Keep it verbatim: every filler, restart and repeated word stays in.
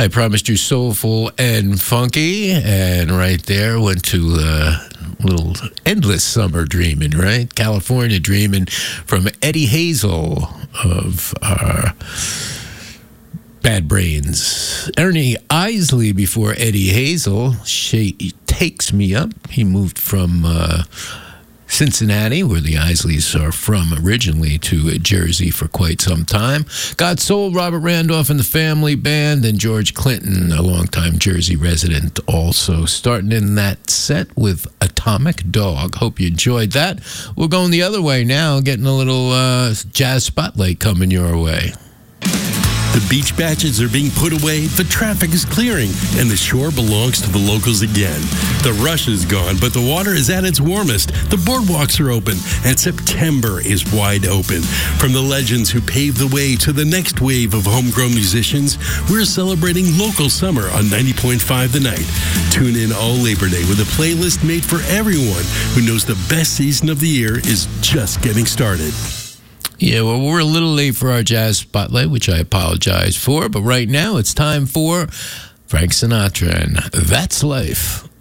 I promised you soulful and funky, and right there went to a little endless summer dreaming, right? California dreaming from Eddie Hazel of our Bad Brains. Ernie Isley before Eddie Hazel. She Takes Me Up. He moved from uh, Cincinnati, where the Isleys are from originally, to Jersey for quite some time. God Soul, Robert Randolph and the Family Band, and George Clinton, a longtime Jersey resident, also starting in that set with Atomic Dog. Hope you enjoyed that. We're going the other way now, getting a little uh, jazz spotlight coming your way. The beach batches are being put away, the traffic is clearing, and the shore belongs to the locals again. The rush is gone, but the water is at its warmest. The boardwalks are open, and September is wide open. From the legends who paved the way to the next wave of homegrown musicians, we're celebrating local summer on ninety point five The Night. Tune in all Labor Day with a playlist made for everyone who knows the best season of the year is just getting started. Yeah, well, we're a little late for our jazz spotlight, which I apologize for. But right now, it's time for Frank Sinatra and That's Life.